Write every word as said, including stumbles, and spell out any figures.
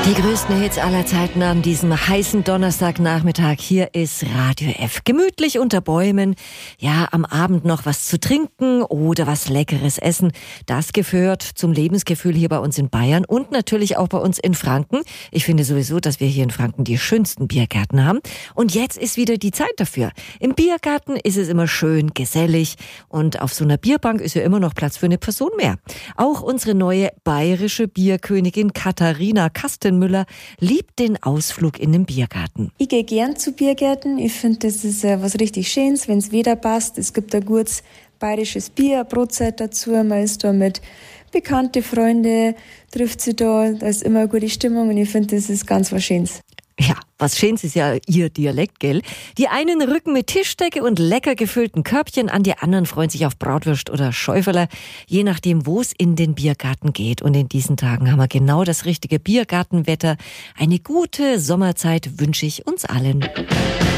Die größten Hits aller Zeiten an diesem heißen Donnerstagnachmittag. Hier ist Radio F. Gemütlich unter Bäumen. Ja, am Abend noch was zu trinken oder was Leckeres essen. Das gehört zum Lebensgefühl hier bei uns in Bayern und natürlich auch bei uns in Franken. Ich finde sowieso, dass wir hier in Franken die schönsten Biergärten haben. Und jetzt ist wieder die Zeit dafür. Im Biergarten ist es immer schön gesellig und auf so einer Bierbank ist ja immer noch Platz für eine Person mehr. Auch unsere neue bayerische Bierkönigin Katharina Kastenmüller liebt den Ausflug in den Biergarten. Ich gehe gern zu Biergärten. Ich finde, das ist äh, was richtig Schönes, wenn es Wetter passt. Es gibt ein gutes bayerisches Bier, eine Brotzeit dazu. Man ist da mit bekannte Freunde, trifft sie da. Da ist immer eine gute Stimmung und ich finde, das ist ganz was Schönes. Ja, was Schönes ist ja ihr Dialekt, gell? Die einen rücken mit Tischdecke und lecker gefüllten Körbchen an, die anderen freuen sich auf Bratwurst oder Schäuferler, je nachdem, wo es in den Biergarten geht. Und in diesen Tagen haben wir genau das richtige Biergartenwetter. Eine gute Sommerzeit wünsche ich uns allen.